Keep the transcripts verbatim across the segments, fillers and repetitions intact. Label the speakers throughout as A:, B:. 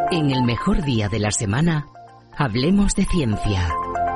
A: En el mejor día de la semana, hablemos de ciencia.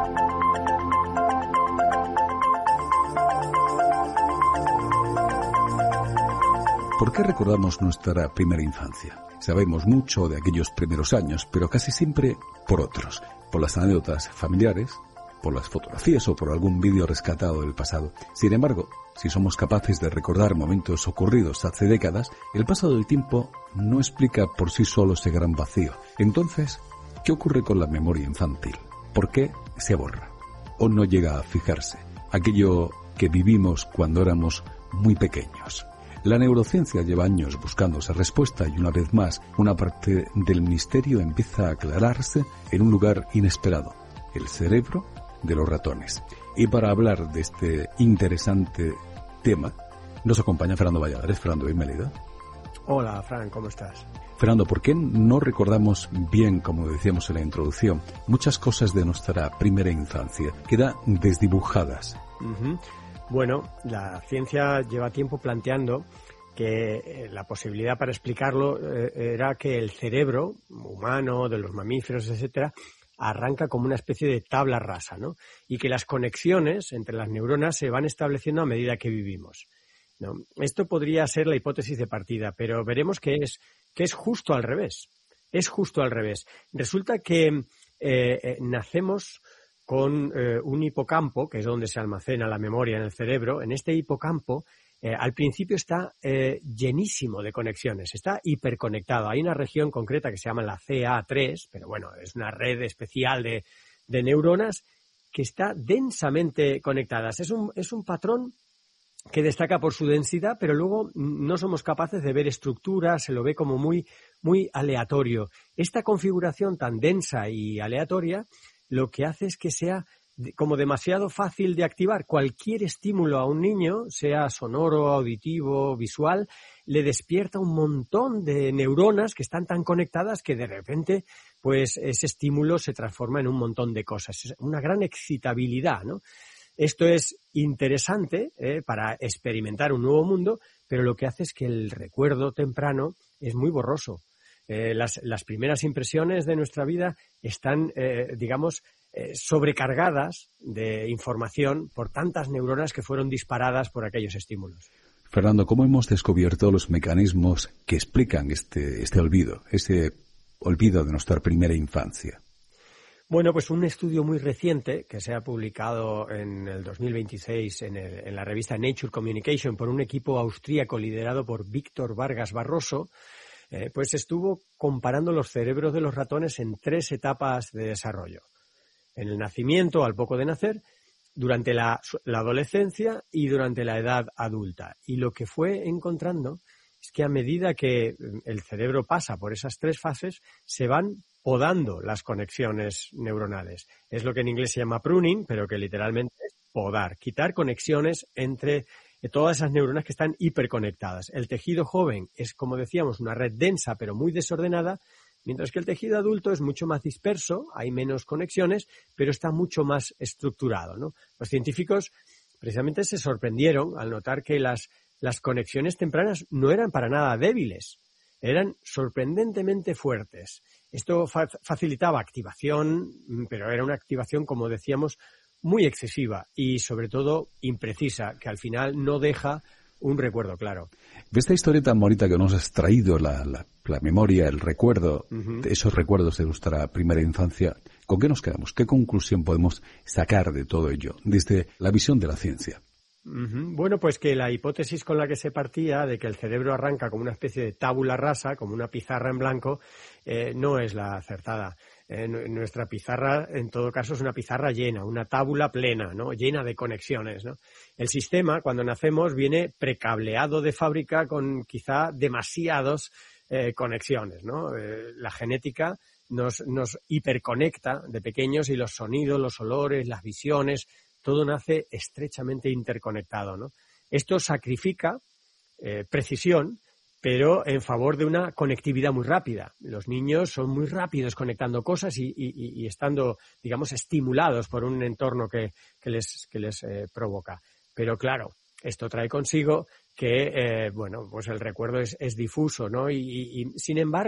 B: ¿Por qué recordamos nuestra primera infancia? Sabemos mucho de aquellos primeros años, pero casi siempre por otros, por las anécdotas familiares, por las fotografías o por algún vídeo rescatado del pasado. Sin embargo, si somos capaces de recordar momentos ocurridos hace décadas, el paso del tiempo no explica por sí solo ese gran vacío. Entonces, ¿qué ocurre con la memoria infantil? ¿Por qué se borra? ¿O no llega a fijarse? Aquello que vivimos cuando éramos muy pequeños. La neurociencia lleva años buscando esa respuesta y una vez más, una parte del misterio empieza a aclararse en un lugar inesperado: el cerebro de los ratones. Y para hablar de este interesante tema, nos acompaña Fernando Valladares. Fernando, bienvenido.
C: Hola, Fran, ¿cómo estás?
B: Fernando, ¿por qué no recordamos bien, como decíamos en la introducción, muchas cosas de nuestra primera infancia? Quedan desdibujadas.
C: Uh-huh. Bueno, la ciencia lleva tiempo planteando que eh, la posibilidad para explicarlo eh, era que el cerebro humano, de los mamíferos, etcétera, arranca como una especie de tabla rasa, ¿no? Y que las conexiones entre las neuronas se van estableciendo a medida que vivimos, ¿no? Esto podría ser la hipótesis de partida, pero veremos que es, que es justo al revés. Es justo al revés. Resulta que eh, eh, nacemos con eh, un hipocampo, que es donde se almacena la memoria en el cerebro. En este hipocampo, eh, al principio está eh, llenísimo de conexiones, está hiperconectado. Hay una región concreta que se llama la C A tres, pero bueno, es una red especial de, de neuronas que está densamente conectadas. Es un, es un patrón que destaca por su densidad, pero luego no somos capaces de ver estructuras, se lo ve como muy, muy aleatorio. Esta configuración tan densa y aleatoria lo que hace es que sea como demasiado fácil de activar. Cualquier estímulo a un niño, sea sonoro, auditivo, visual, le despierta un montón de neuronas que están tan conectadas que de repente pues ese estímulo se transforma en un montón de cosas. Es una gran excitabilidad, ¿no? Esto es interesante eh, para experimentar un nuevo mundo, pero lo que hace es que el recuerdo temprano es muy borroso. Eh, las, las primeras impresiones de nuestra vida están, eh, digamos, eh, sobrecargadas de información por tantas neuronas que fueron disparadas por aquellos estímulos.
B: Fernando, ¿cómo hemos descubierto los mecanismos que explican este, este olvido, ese olvido de nuestra primera infancia?
C: Bueno, pues un estudio muy reciente que se ha publicado en el dos mil veintiséis en, el, en la revista Nature Communication por un equipo austríaco liderado por Víctor Vargas Barroso, Eh, pues estuvo comparando los cerebros de los ratones en tres etapas de desarrollo. En el nacimiento, al poco de nacer, durante la, la adolescencia y durante la edad adulta. Y lo que fue encontrando es que a medida que el cerebro pasa por esas tres fases, se van podando las conexiones neuronales. Es lo que en inglés se llama pruning, pero que literalmente es podar, quitar conexiones entre todas esas neuronas que están hiperconectadas. El tejido joven es, como decíamos, una red densa pero muy desordenada, mientras que el tejido adulto es mucho más disperso, hay menos conexiones, pero está mucho más estructurado, ¿no? Los científicos precisamente se sorprendieron al notar que las, las conexiones tempranas no eran para nada débiles, eran sorprendentemente fuertes. Esto fa- facilitaba activación, pero era una activación, como decíamos, muy excesiva y, sobre todo, imprecisa, que al final no deja un recuerdo claro.
B: De esta historia tan bonita que nos has traído, la, la, la memoria, el recuerdo, uh-huh. de esos recuerdos de nuestra primera infancia, ¿con qué nos quedamos? ¿Qué conclusión podemos sacar de todo ello desde la visión de la ciencia?
C: Uh-huh. Bueno, pues que la hipótesis con la que se partía de que el cerebro arranca como una especie de tabula rasa, como una pizarra en blanco, eh, no es la acertada. Eh, nuestra pizarra, en todo caso, es una pizarra llena, una tábula plena, ¿no? Llena de conexiones, ¿no? El sistema, cuando nacemos, viene precableado de fábrica con quizá demasiadas eh, conexiones, ¿no? Eh, la genética nos, nos hiperconecta de pequeños y los sonidos, los olores, las visiones, todo nace estrechamente interconectado, ¿no? Esto sacrifica eh, precisión, pero en favor de una conectividad muy rápida. Los niños son muy rápidos conectando cosas y, y, y estando, digamos, estimulados por un entorno que, que les, que les eh, provoca. Pero claro, esto trae consigo que, eh, bueno, pues el recuerdo es, es difuso, ¿no? Y, y, y sin embargo,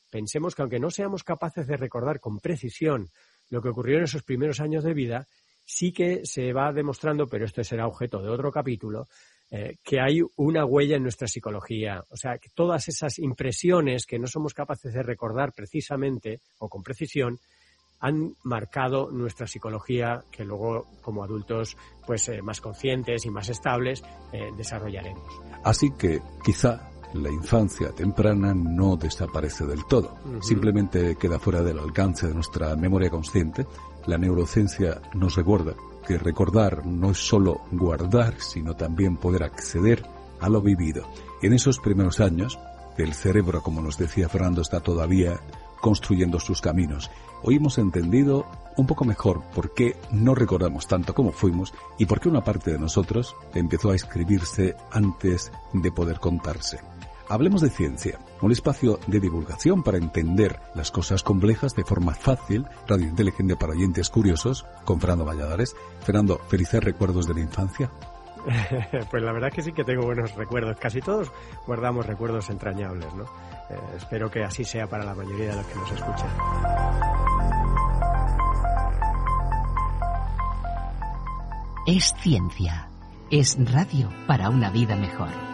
C: pensemos que aunque no seamos capaces de recordar con precisión lo que ocurrió en esos primeros años de vida, sí que se va demostrando, pero esto será objeto de otro capítulo, eh, que hay una huella en nuestra psicología. O sea, que todas esas impresiones que no somos capaces de recordar precisamente o con precisión han marcado nuestra psicología, que luego, como adultos pues eh, más conscientes y más estables, eh, desarrollaremos.
B: Así que quizá la infancia temprana no desaparece del todo. Uh-huh. Simplemente queda fuera del alcance de nuestra memoria consciente. La neurociencia nos recuerda que recordar no es solo guardar, sino también poder acceder a lo vivido. Y en esos primeros años, el cerebro, como nos decía Fernando, está todavía construyendo sus caminos. Hoy hemos entendido un poco mejor por qué no recordamos tanto como fuimos y por qué una parte de nosotros empezó a escribirse antes de poder contarse. Hablemos de ciencia, un espacio de divulgación para entender las cosas complejas de forma fácil, radio inteligente para oyentes curiosos, con Fernando Valladares. Fernando, ¿felices recuerdos de la infancia?
C: Pues la verdad es que sí que tengo buenos recuerdos. Casi todos guardamos recuerdos entrañables, ¿no? Eh, espero que así sea para la mayoría de los que nos escuchan.
A: Es ciencia. Es radio para una vida mejor.